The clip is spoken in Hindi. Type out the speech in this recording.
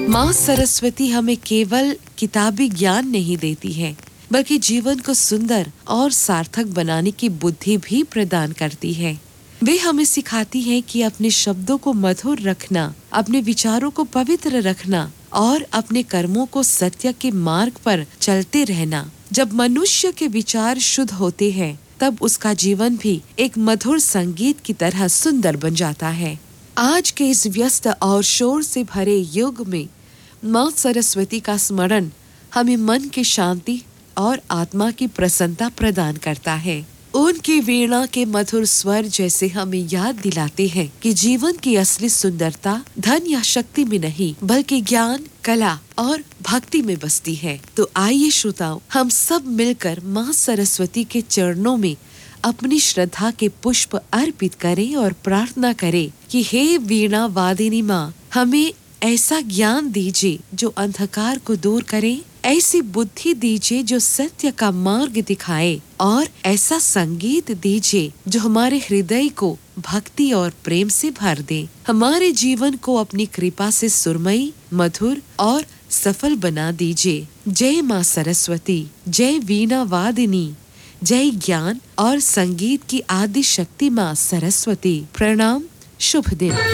माँ सरस्वती हमें केवल किताबी ज्ञान नहीं देती है, बल्कि जीवन को सुंदर और सार्थक बनाने की बुद्धि भी प्रदान करती है। वे हमें सिखाती है कि अपने शब्दों को मधुर रखना, अपने विचारों को पवित्र रखना और अपने कर्मों को सत्य के मार्ग पर चलते रहना। जब मनुष्य के विचार शुद्ध होते हैं, तब उसका जीवन भी एक मधुर संगीत की तरह सुंदर बन जाता है। आज के इस व्यस्त और शोर से भरे युग में माँ सरस्वती का स्मरण हमें मन की शांति और आत्मा की प्रसन्नता प्रदान करता है। उनकी वीणा के मधुर स्वर जैसे हमें याद दिलाते हैं कि जीवन की असली सुंदरता धन या शक्ति में नहीं, बल्कि ज्ञान, कला और भक्ति में बसती है। तो आइए श्रोताओ, हम सब मिलकर माँ सरस्वती के चरणों में अपनी श्रद्धा के पुष्प अर्पित करें और प्रार्थना करें कि हे वीणा वादिनी माँ, हमें ऐसा ज्ञान दीजिए जो अंधकार को दूर करे, ऐसी बुद्धि दीजिए जो सत्य का मार्ग दिखाए, और ऐसा संगीत दीजिए जो हमारे हृदय को भक्ति और प्रेम से भर दे। हमारे जीवन को अपनी कृपा से सुरमयी, मधुर और सफल बना दीजिए। जय माँ सरस्वती, जय वीणा वादिनी, जय ज्ञान और संगीत की आदि शक्ति माँ सरस्वती। प्रणाम, शुभ दिन।